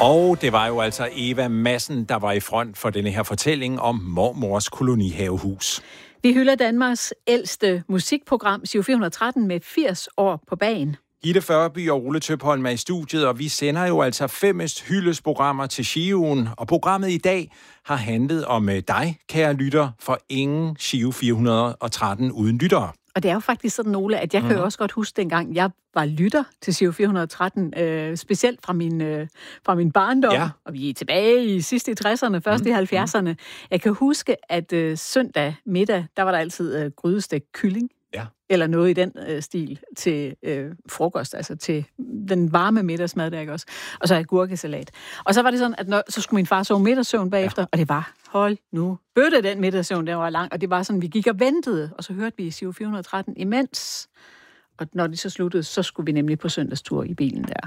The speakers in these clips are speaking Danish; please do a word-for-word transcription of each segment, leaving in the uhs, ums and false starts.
Og det var jo altså Eva Madsen, der var i front for denne her fortælling om mormors kolonihavehus. Vi hylder Danmarks ældste musikprogram, Giro fire hundrede og tretten, med firs år på bagen. Gitte Førby og Ole Tøpholm er i studiet, og vi sender jo altså femmest hyldesprogrammer til Giroen. Og programmet i dag har handlet om dig, kære lytter, for ingen Giro fire hundrede og tretten uden lyttere. Og det er jo faktisk sådan, Ole, at jeg mm. kan jo også godt huske dengang, jeg var lytter til Giro fire hundrede og tretten, øh, specielt fra min, øh, fra min barndom, ja. Og vi er tilbage i sidste i tresserne, først mm. i halvfjerdserne. Jeg kan huske, at øh, søndag middag, der var der altid øh, grydestegt kylling. Ja. Eller noget i den øh, stil til øh, frokost, altså til den varme middagsmad der, ikke også? Og så agurkesalat. Og så var det sådan, at når, så skulle min far sove middagssøvn bagefter, ja. Og det var, hold nu, bøtte den middagssøvn, der var lang, og det var sådan, vi gik og ventede, og så hørte vi Giro fire hundrede og tretten imens. Og når det så sluttede, så skulle vi nemlig på søndagstur i bilen der.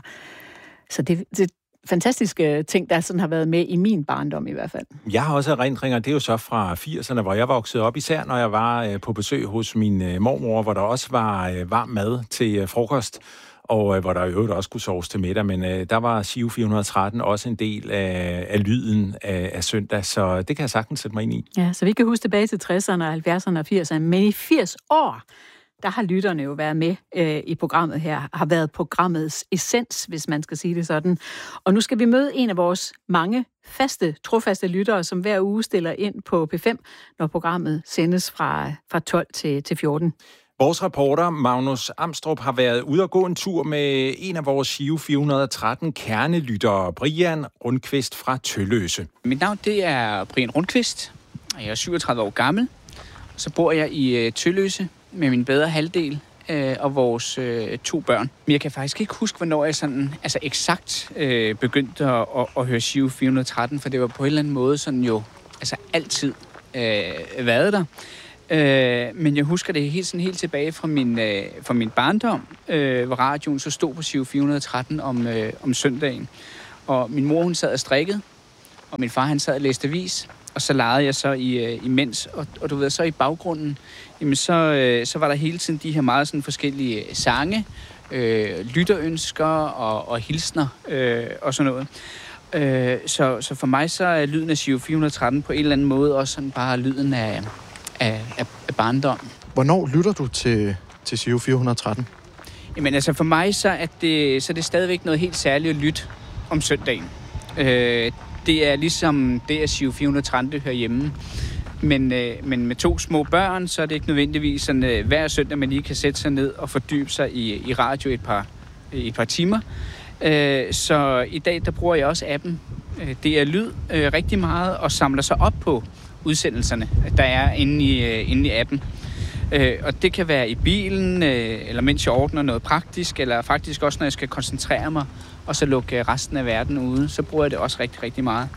Så det, det fantastiske ting, der sådan har været med i min barndom i hvert fald. Jeg har også erindringer, det er jo så fra firserne, hvor jeg voksede op, især når jeg var øh, på besøg hos min øh, mormor, hvor der også var øh, varm mad til øh, frokost, og øh, hvor der i øvrigt også kunne soves til middag, men øh, der var Giro fire hundrede og tretten også en del af, af lyden af, af søndag, så det kan jeg sagtens sætte mig ind i. Ja, så vi kan huske tilbage til tresserne, halvfjerdserne og firserne, men i firs år, der har lytterne jo været med øh, i programmet her, har været programmets essens, hvis man skal sige det sådan. Og nu skal vi møde en af vores mange faste, trofaste lyttere, som hver uge stiller ind på P fem, når programmet sendes fra, fra tolv til, til fjorten. Vores reporter, Magnus Amstrup, har været ude og gå en tur med en af vores Giro fire hundrede og tretten kernelyttere, Brian Rundqvist fra Tølløse. Mit navn, det er Brian Rundqvist, og jeg er syvogtredive år gammel. Så bor jeg i Tølløse med min bedre halvdel øh, og vores øh, to børn. Men jeg kan faktisk ikke huske, hvornår jeg sådan, altså eksakt øh, begyndte at, at, at høre Giro fire hundrede og tretten, for det var på en eller anden måde sådan jo altså altid øh, været der. Øh, men jeg husker det helt, sådan helt tilbage fra min, øh, fra min barndom, øh, hvor radioen så stod på Giro fire hundrede og tretten om, øh, om søndagen. Og min mor, hun sad og strikkede, og min far, han sad og læste avis. Og så legede jeg så i, uh, imens, og, og du ved, så i baggrunden, jamen så, uh, så var der hele tiden de her meget sådan forskellige sange, øh, lytterønsker og, og hilsner øh, og sådan noget. Øh, så, så for mig så er lyden af Giro fire hundrede og tretten på en eller anden måde også sådan bare lyden af, af, af, af barndom. Hvornår lytter du til, til Giro fire hundrede og tretten? Jamen altså for mig så er det, så er det stadigvæk noget helt særligt at lytte om søndagen. Øh, Det er ligesom det, at Giro fire hundrede og tretten hører hjemme. Men, øh, men med to små børn, så er det ikke nødvendigvis sådan, øh, hver søndag, man lige kan sætte sig ned og fordybe sig i, i radio et par, et par timer. Øh, så i dag, der bruger jeg også appen. Øh, det er lyd øh, rigtig meget og samler sig op på udsendelserne, der er inde i, øh, inde i appen. Øh, og det kan være i bilen, øh, eller mens jeg ordner noget praktisk, eller faktisk også, når jeg skal koncentrere mig, og så lukke resten af verden ude, så bruger jeg det også rigtig, rigtig meget.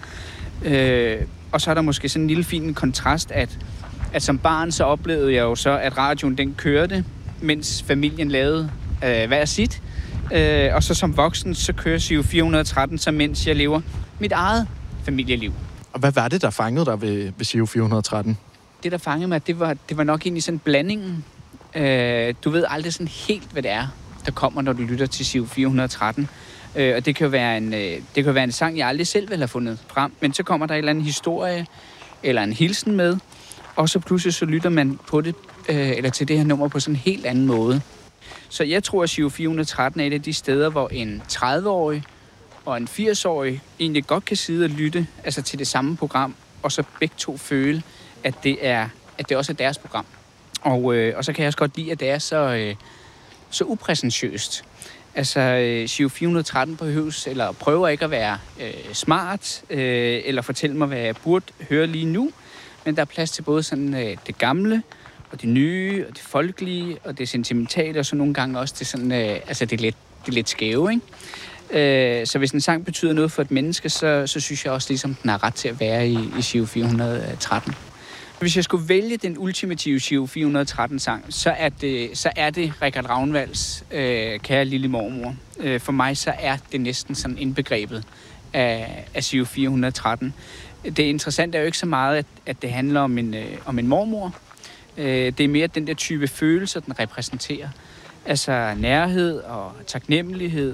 Øh, og så er der måske sådan en lille fin kontrast, at, at som barn så oplevede jeg jo så, at radioen den kørte, mens familien lavede øh, hver sit. Øh, og så som voksen, så kører Giro fire hundrede og tretten, så mens jeg lever mit eget familieliv. Og hvad var det, der fangede dig ved, ved Giro fire hundrede og tretten? Det, der fangede mig, det var, det var nok egentlig sådan blandingen. Øh, du ved aldrig sådan helt, hvad det er, der kommer, når du lytter til Giro fire hundrede og tretten. Øh, og det kan jo være en, øh, det kan være en sang, jeg aldrig selv vil have fundet frem, men så kommer der en eller anden historie, eller en hilsen med, og så pludselig så lytter man på det, øh, eller til det her nummer på sådan en helt anden måde. Så jeg tror, at Giro fire hundrede og tretten er et af de steder, hvor en tredive-årig og en firs-årig egentlig godt kan sidde og lytte altså til det samme program, og så begge to føle, at det, er, at det også er deres program. Og, øh, og så kan jeg også godt lide, at det er så, øh, så upræsentiøst. Altså, Giro fire hundrede og tretten behøves, eller prøver ikke at være øh, smart, øh, eller fortælle mig, hvad jeg burde høre lige nu. Men der er plads til både sådan, øh, det gamle, og det nye, og det folkelige, og det sentimentale, og så nogle gange også det, sådan, øh, altså det, lidt, det lidt skæve, ikke? Øh, så hvis en sang betyder noget for et menneske, så, så synes jeg også, ligesom den har ret til at være i, i Giro fire hundrede og tretten. Hvis jeg skulle vælge den ultimative Giro fire hundrede og tretten-sang, så er det, så er det Richard Ravnvalds øh, Kære lille mormor. Øh, for mig så er det næsten sådan indbegrebet af, af Giro fire hundrede og tretten. Det interessante er jo ikke så meget, at, at det handler om en, øh, om en mormor. Øh, det er mere den der type følelser, den repræsenterer. Altså nærhed og taknemmelighed,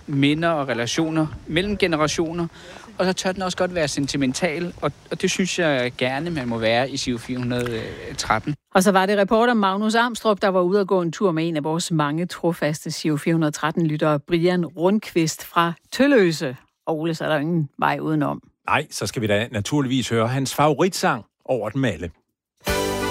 minder og relationer mellem generationer, og så tør den også godt være sentimental, og, og det synes jeg gerne, man må være i Giro fire hundrede tretten. Og så var det reporter Magnus Armstrong, der var ude at gå en tur med en af vores mange trofaste Giro fire hundrede tretten-lyttere, Brian Rundqvist fra Tølløse. Og Ole, så er der ingen vej udenom. Nej, så skal vi da naturligvis høre hans favoritsang over dem alle.